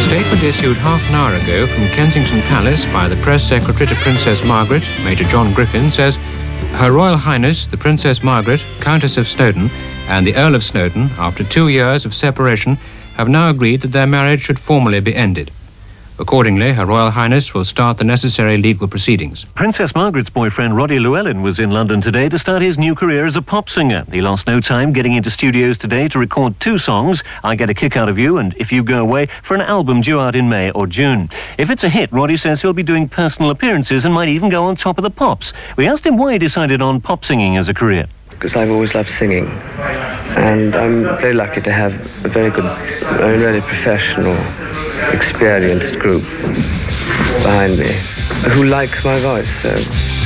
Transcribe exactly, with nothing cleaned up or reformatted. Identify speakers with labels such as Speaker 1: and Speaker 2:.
Speaker 1: statement issued half an hour ago from Kensington Palace by the Press Secretary to Princess Margaret, Major John Griffin, says, Her Royal Highness, the Princess Margaret, Countess of Snowdon, and the Earl of Snowdon, after two years of separation, have now agreed that their marriage should formally be ended. Accordingly, Her Royal Highness will start the necessary legal proceedings.
Speaker 2: Princess Margaret's boyfriend Roddy Llewellyn was in London today to start his new career as a pop singer. He lost no time getting into studios today to record two songs, I Get a Kick Out of You and If You Go Away, for an album due out in May or June. If it's a hit, Roddy says he'll be doing personal appearances and might even go on Top of the Pops. We asked him why he decided on pop singing as a career.
Speaker 3: Because I've always loved singing, and I'm very lucky to have a very good, a really professional, experienced group behind me who like my voice. So